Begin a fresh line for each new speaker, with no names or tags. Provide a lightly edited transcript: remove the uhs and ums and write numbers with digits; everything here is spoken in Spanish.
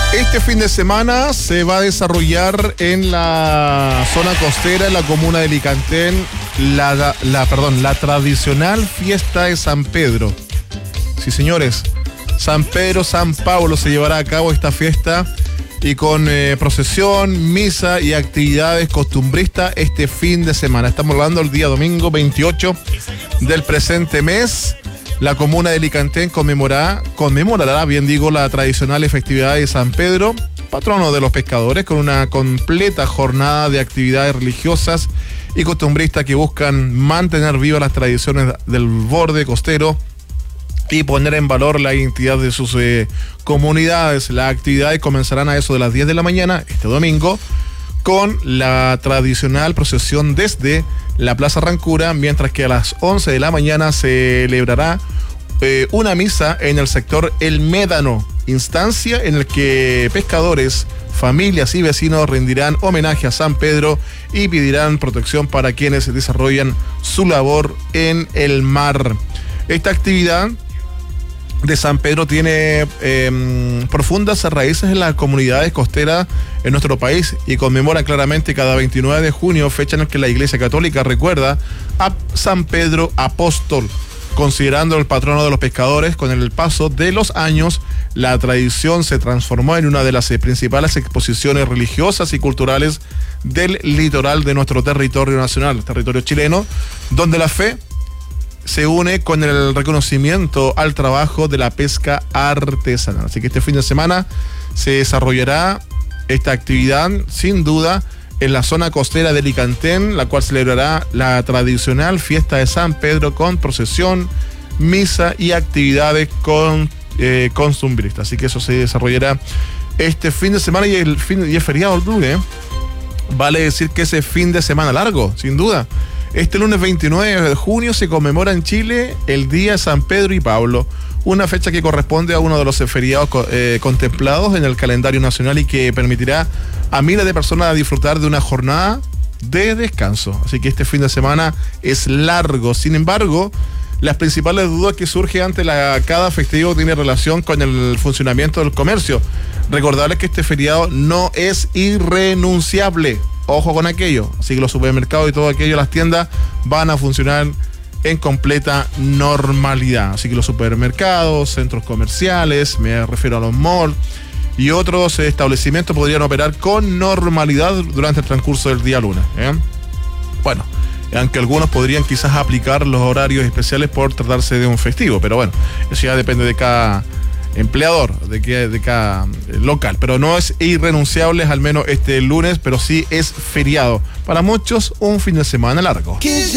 Este fin de semana se va a desarrollar en la zona costera, en la comuna de Licantén, la tradicional fiesta de San Pedro. Sí, señores, San Pedro, San Pablo se llevará a cabo esta fiesta y con procesión, misa y actividades costumbristas este fin de semana. Estamos hablando del día domingo 28 del presente mes. La comuna de Licantén conmemorará, la tradicional festividad de San Pedro, patrono de los pescadores, con una completa jornada de actividades religiosas y costumbristas que buscan mantener vivas las tradiciones del borde costero y poner en valor la identidad de sus comunidades. Las actividades comenzarán a eso de las 10 de la mañana, este domingo, con la tradicional procesión desde la Plaza Rancura, mientras que a las 11 de la mañana se celebrará una misa en el sector El Médano, instancia en el que pescadores, familias y vecinos rendirán homenaje a San Pedro y pedirán protección para quienes desarrollan su labor en el mar. Esta actividad de San Pedro tiene profundas raíces en las comunidades costeras en nuestro país y conmemora claramente cada 29 de junio, fecha en la que la Iglesia Católica recuerda a San Pedro Apóstol, considerando el patrono de los pescadores. Con el paso de los años, la tradición se transformó en una de las principales exposiciones religiosas y culturales del litoral de nuestro territorio nacional, territorio chileno, donde la fe se une con el reconocimiento al trabajo de la pesca artesanal. Así que este fin de semana se desarrollará esta actividad, sin duda, en la zona costera de Licantén, la cual celebrará la tradicional fiesta de San Pedro con procesión, misa y actividades costumbristas. Así que eso se desarrollará este fin de semana y es feriado el lunes. Vale decir que ese fin de semana largo, sin duda. Este lunes 29 de junio se conmemora en Chile el Día de San Pedro y Pablo, una fecha que corresponde a uno de los feriados contemplados en el calendario nacional y que permitirá a miles de personas disfrutar de una jornada de descanso. Así que este fin de semana es largo. Sin embargo, las principales dudas que surgen ante cada festivo tiene relación con el funcionamiento del comercio. Recordarles que este feriado no es irrenunciable. Ojo con aquello. Así que los supermercados y todo aquello, las tiendas, van a funcionar en completa normalidad. Así que los supermercados, centros comerciales, me refiero a los malls y otros establecimientos podrían operar con normalidad durante el transcurso del día lunes. Bueno, aunque algunos podrían quizás aplicar los horarios especiales por tratarse de un festivo, pero bueno, eso ya depende de cada empleador, de cada local, pero no es irrenunciable, al menos este lunes, pero sí es feriado. Para muchos, un fin de semana largo.